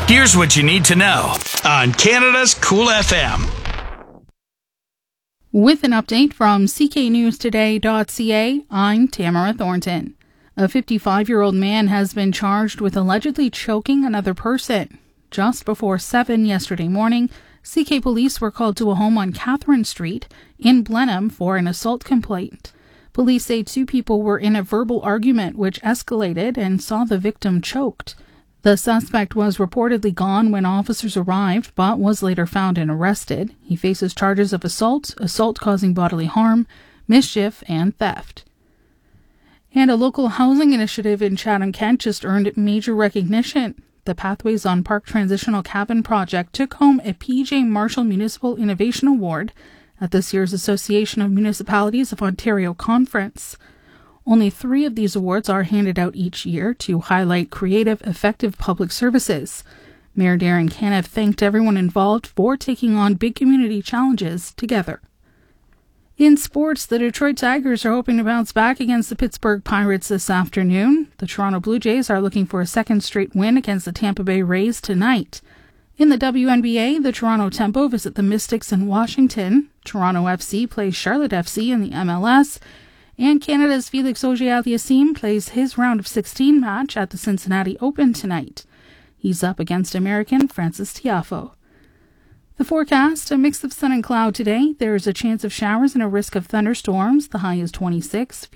Here's what you need to know on Canada's Cool FM. With an update from cknewstoday.ca, I'm Tamara Thornton. A 55-year-old man has been charged with allegedly choking another person. Just before 7 yesterday morning, CK police were called to a home on Catherine Street in Blenheim for an assault complaint. Police say 2 people were in a verbal argument which escalated and saw the victim choked. The suspect was reportedly gone when officers arrived, but was later found and arrested. He faces charges of assault causing bodily harm, mischief, and theft. And a local housing initiative in Chatham-Kent just earned major recognition. The Pathways on Park Transitional Cabin project took home a PJ Marshall Municipal Innovation Award at this year's Association of Municipalities of Ontario Conference. Only 3 of these awards are handed out each year to highlight creative, effective public services. Mayor Darren Caniff thanked everyone involved for taking on big community challenges together. In sports, the Detroit Tigers are hoping to bounce back against the Pittsburgh Pirates this afternoon. The Toronto Blue Jays are looking for a second straight win against the Tampa Bay Rays tonight. In the WNBA, the Toronto Tempo visit the Mystics in Washington. Toronto FC plays Charlotte FC in the MLS. And Canada's Felix Auger-Aliassime plays his round of 16 match at the Cincinnati Open tonight. He's up against American Francis Tiafoe. The forecast, a mix of sun and cloud today. There is a chance of showers and a risk of thunderstorms. The high is 26.